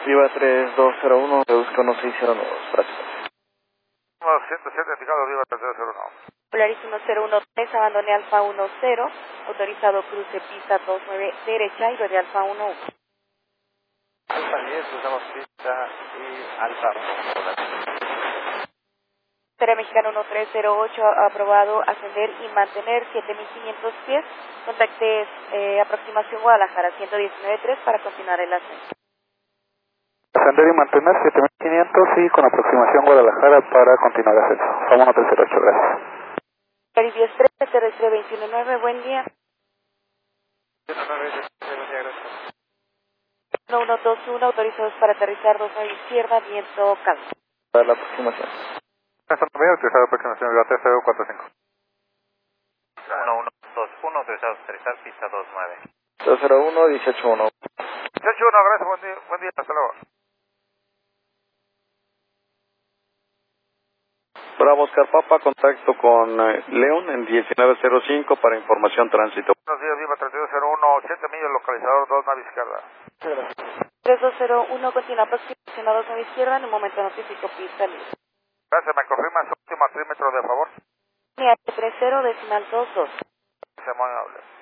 Viva 3201, busca 1609, práctica. 107, indicado Viva 3201. Polaris 1013, abandone Alfa 10, autorizado cruce pista 29 derecha y verde Alfa 11. Alfa 10, usamos pista y Alfa 1. Serie Mexicano 1308, aprobado ascender y mantener 7500 pies. Contacte aproximación Guadalajara 119.3 para continuar el ascenso. Ascender y mantener 7500 y con aproximación Guadalajara para continuar ascenso. Vamos 1308, gracias. Polaris 1013, terrestre 219, buen día. 109, buen día, gracias. 1121, autorizados para aterrizar 29 izquierda, viento calmo. Para la aproximación. Utilizado aproximación Viva 3045. 1121, autorizados a aterrizar pista 29. 201, 181. 181, gracias, buen día, hasta luego. Bravo Oscar Papa, contacto con León en 1905 para información tránsito. Buenos días, Viva 3201, 7 millas, localizador 2, nave izquierda. 3201, continúa aproximación a 29 izquierda, en un momento notifico pista libre. Gracias, me confirma su último altímetro de favor. Línea 30, decimal 22. Sea muy amable.